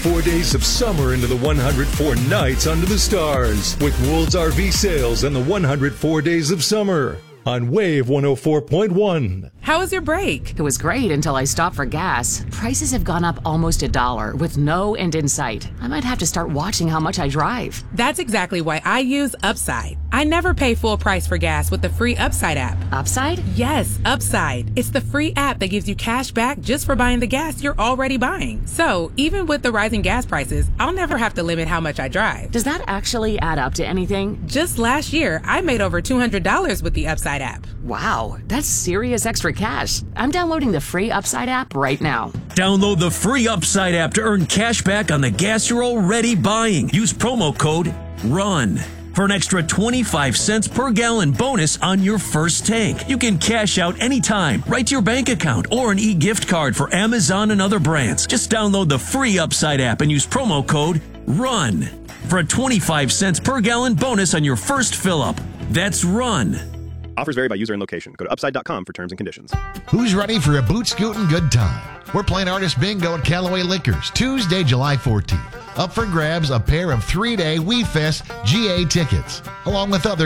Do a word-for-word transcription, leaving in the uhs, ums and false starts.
Four days of summer into the one hundred four nights under the stars with World's R V Sales and the one hundred four Days of Summer on Wave one oh four point one. How was your break? It was great until I stopped for gas. Prices have gone up almost a dollar with no end in sight. I might have to start watching how much I drive. That's exactly why I use Upside. I never pay full price for gas with the free Upside app. Upside? Yes, Upside. It's the free app that gives you cash back just for buying the gas you're already buying. So even with the rising gas prices, I'll never have to limit how much I drive. Does that actually add up to anything? Just last year, I made over two hundred dollars with the Upside app. Wow, that's serious extra cash. I'm downloading the free Upside app right now. Download the free Upside app to earn cash back on the gas you're already buying. Use promo code RUN for an extra twenty-five cents per gallon bonus on your first tank. You can cash out anytime, right to your bank account, or an e-gift card for Amazon and other brands. Just download the free Upside app and use promo code RUN for a twenty-five cents per gallon bonus on your first fill-up. That's RUN. Offers vary by user and location. Go to upside dot com for terms and conditions. Who's ready for a boot scootin' good time? We're playing Artist Bingo at Callaway Liquors Tuesday, July fourteenth. Up for grabs a pair of three-day We Fest G A tickets, along with other